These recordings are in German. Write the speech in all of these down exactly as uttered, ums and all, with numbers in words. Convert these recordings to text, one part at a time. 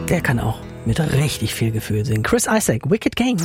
Der kann auch mit richtig viel Gefühl singen. Chris Isaak, Wicked Game.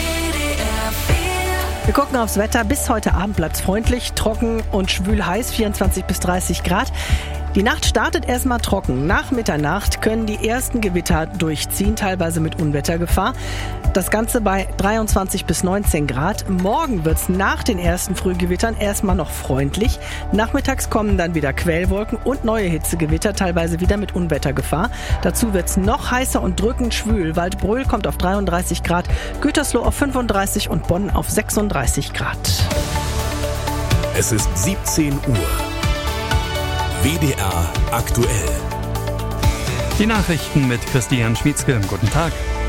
Wir gucken aufs Wetter. Bis heute Abend bleibt es freundlich, trocken und schwül heiß, vierundzwanzig bis dreißig Grad. Die Nacht startet erstmal trocken. Nach Mitternacht können die ersten Gewitter durchziehen, teilweise mit Unwettergefahr. Das Ganze bei dreiundzwanzig bis neunzehn Grad. Morgen wird es nach den ersten Frühgewittern erstmal noch freundlich. Nachmittags kommen dann wieder Quellwolken und neue Hitzegewitter, teilweise wieder mit Unwettergefahr. Dazu wird es noch heißer und drückend schwül. Waldbröl kommt auf dreiunddreißig Grad, Gütersloh auf fünfunddreißig und Bonn auf sechsunddreißig Grad. Es ist siebzehn Uhr. W D R aktuell. Die Nachrichten mit Christian Schmietzke. Guten Tag.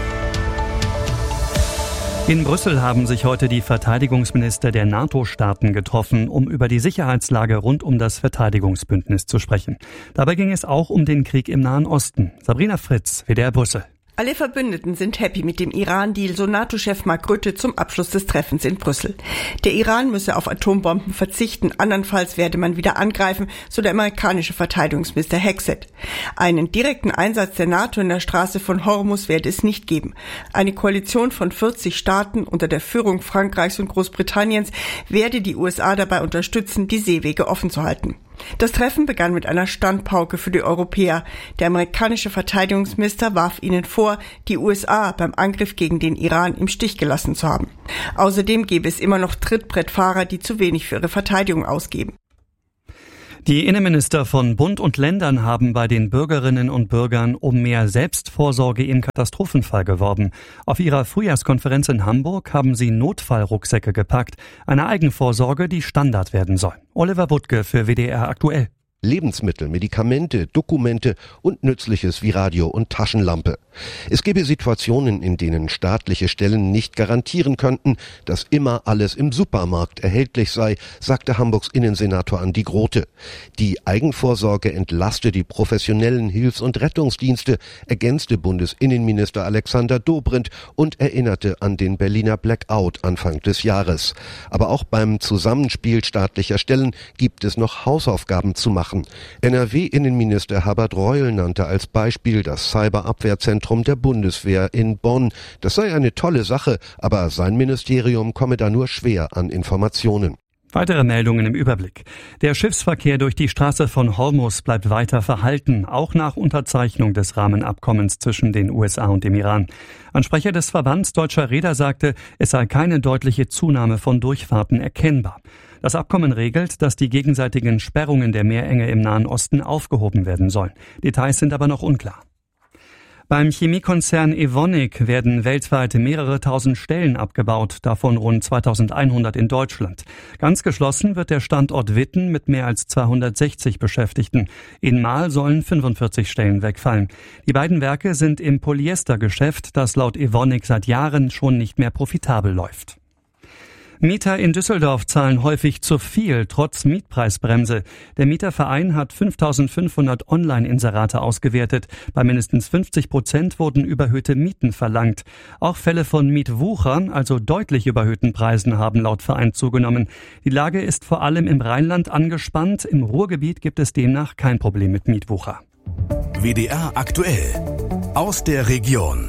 In Brüssel haben sich heute die Verteidigungsminister der NATO-Staaten getroffen, um über die Sicherheitslage rund um das Verteidigungsbündnis zu sprechen. Dabei ging es auch um den Krieg im Nahen Osten. Sabrina Fritz, W D R Brüssel. Alle Verbündeten sind happy mit dem Iran-Deal, so NATO-Chef Mark Rutte zum Abschluss des Treffens in Brüssel. Der Iran müsse auf Atombomben verzichten, andernfalls werde man wieder angreifen, so der amerikanische Verteidigungsminister Hexet. Einen direkten Einsatz der NATO in der Straße von Hormuz werde es nicht geben. Eine Koalition von vierzig Staaten unter der Führung Frankreichs und Großbritanniens werde die U S A dabei unterstützen, die Seewege offen zu halten. Das Treffen begann mit einer Standpauke für die Europäer. Der amerikanische Verteidigungsminister warf ihnen vor, die U S A beim Angriff gegen den Iran im Stich gelassen zu haben. Außerdem gäbe es immer noch Trittbrettfahrer, die zu wenig für ihre Verteidigung ausgeben. Die Innenminister von Bund und Ländern haben bei den Bürgerinnen und Bürgern um mehr Selbstvorsorge im Katastrophenfall geworben. Auf ihrer Frühjahrskonferenz in Hamburg haben sie Notfallrucksäcke gepackt, eine Eigenvorsorge, die Standard werden soll. Oliver Wuttke für W D R aktuell. Lebensmittel, Medikamente, Dokumente und Nützliches wie Radio und Taschenlampe. Es gäbe Situationen, in denen staatliche Stellen nicht garantieren könnten, dass immer alles im Supermarkt erhältlich sei, sagte Hamburgs Innensenator Andi Grote. Die Eigenvorsorge entlaste die professionellen Hilfs- und Rettungsdienste, ergänzte Bundesinnenminister Alexander Dobrindt und erinnerte an den Berliner Blackout Anfang des Jahres. Aber auch beim Zusammenspiel staatlicher Stellen gibt es noch Hausaufgaben zu machen. N R W-Innenminister Herbert Reul nannte als Beispiel das Cyberabwehrzentrum der Bundeswehr in Bonn. Das sei eine tolle Sache, aber sein Ministerium komme da nur schwer an Informationen. Weitere Meldungen im Überblick. Der Schiffsverkehr durch die Straße von Hormuz bleibt weiter verhalten, auch nach Unterzeichnung des Rahmenabkommens zwischen den U S A und dem Iran. Ein Sprecher des Verbands Deutscher Reeder sagte, es sei keine deutliche Zunahme von Durchfahrten erkennbar. Das Abkommen regelt, dass die gegenseitigen Sperrungen der Meerenge im Nahen Osten aufgehoben werden sollen. Details sind aber noch unklar. Beim Chemiekonzern Evonik werden weltweit mehrere tausend Stellen abgebaut, davon rund zweitausendeinhundert in Deutschland. Ganz geschlossen wird der Standort Witten mit mehr als zweihundertsechzig Beschäftigten. In Marl sollen fünfundvierzig Stellen wegfallen. Die beiden Werke sind im Polyestergeschäft, das laut Evonik seit Jahren schon nicht mehr profitabel läuft. Mieter in Düsseldorf zahlen häufig zu viel, trotz Mietpreisbremse. Der Mieterverein hat fünftausendfünfhundert Online-Inserate ausgewertet. Bei mindestens fünfzig Prozent wurden überhöhte Mieten verlangt. Auch Fälle von Mietwuchern, also deutlich überhöhten Preisen, haben laut Verein zugenommen. Die Lage ist vor allem im Rheinland angespannt. Im Ruhrgebiet gibt es demnach kein Problem mit Mietwucher. W D R aktuell. Aus der Region.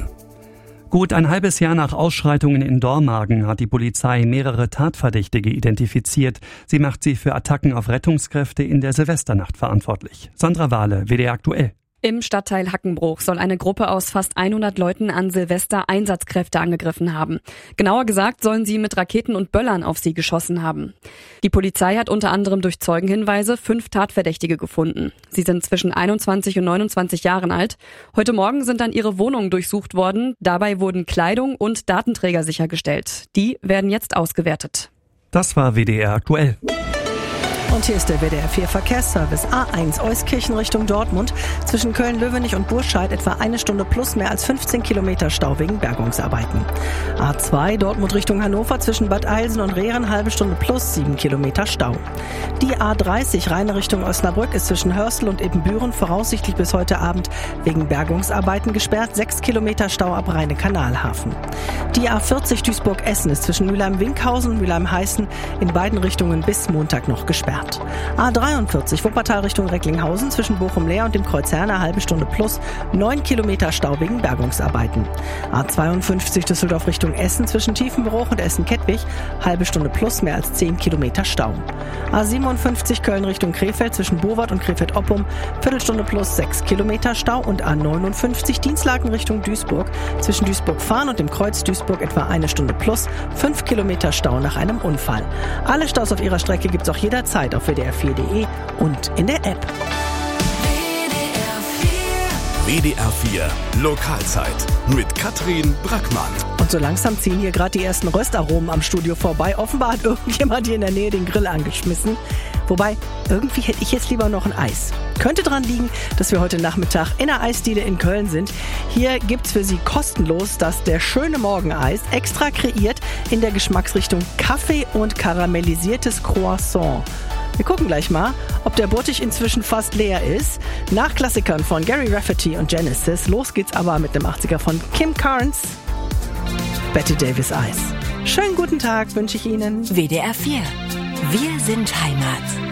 Gut ein halbes Jahr nach Ausschreitungen in Dormagen hat die Polizei mehrere Tatverdächtige identifiziert. Sie macht sie für Attacken auf Rettungskräfte in der Silvesternacht verantwortlich. Sandra Wahle, W D R aktuell. Im Stadtteil Hackenbruch soll eine Gruppe aus fast hundert Leuten an Silvester Einsatzkräfte angegriffen haben. Genauer gesagt sollen sie mit Raketen und Böllern auf sie geschossen haben. Die Polizei hat unter anderem durch Zeugenhinweise fünf Tatverdächtige gefunden. Sie sind zwischen einundzwanzig und neunundzwanzig Jahren alt. Heute Morgen sind dann ihre Wohnungen durchsucht worden. Dabei wurden Kleidung und Datenträger sichergestellt. Die werden jetzt ausgewertet. Das war W D R aktuell. Und hier ist der W D R vier Verkehrsservice. A eins Euskirchen Richtung Dortmund. Zwischen Köln-Löwenich und Burscheid etwa eine Stunde plus mehr als fünfzehn Kilometer Stau wegen Bergungsarbeiten. A zwei Dortmund Richtung Hannover zwischen Bad Eilsen und Rehren halbe Stunde plus sieben Kilometer Stau. Die A dreißig Rheine Richtung Osnabrück ist zwischen Hörstel und Ebenbüren voraussichtlich bis heute Abend wegen Bergungsarbeiten gesperrt. sechs Kilometer Stau ab Rheine-Kanalhafen. Die A vierzig Duisburg-Essen ist zwischen Mülheim-Winkhausen und Mülheim-Heißen in beiden Richtungen bis Montag noch gesperrt. Nord. A dreiundvierzig Wuppertal Richtung Recklinghausen zwischen Bochum-Leer und dem Kreuz Herne halbe Stunde plus, neun Kilometer Stau wegen Bergungsarbeiten. A zweiundfünfzig Düsseldorf Richtung Essen zwischen Tiefenbruch und Essen-Kettwig halbe Stunde plus, mehr als zehn Kilometer Stau. A siebenundfünfzig Köln Richtung Krefeld zwischen Bohwart und Krefeld-Oppum Viertelstunde plus, sechs Kilometer Stau und A neunundfünfzig Dienstlaken Richtung Duisburg zwischen Duisburg-Fahn und dem Kreuz Duisburg etwa eine Stunde plus, fünf Kilometer Stau nach einem Unfall. Alle Staus auf ihrer Strecke gibt's auch jederzeit auf w d r vier punkt d e und in der App. W D R vier Lokalzeit mit Katrin Brackmann. Und so langsam ziehen hier gerade die ersten Röstaromen am Studio vorbei. Offenbar hat irgendjemand hier in der Nähe den Grill angeschmissen. Wobei, irgendwie hätte ich jetzt lieber noch ein Eis. Könnte dran liegen, dass wir heute Nachmittag in der Eisdiele in Köln sind. Hier gibt's für Sie kostenlos das Der schöne Morgeneis, extra kreiert in der Geschmacksrichtung Kaffee und karamellisiertes Croissant. Wir gucken gleich mal, ob der Bottich inzwischen fast leer ist. Nach Klassikern von Gary Rafferty und Genesis. Los geht's aber mit dem achtziger von Kim Carnes. Betty Davis Eis. Schönen guten Tag wünsche ich Ihnen. W D R vier. Wir sind Heimat.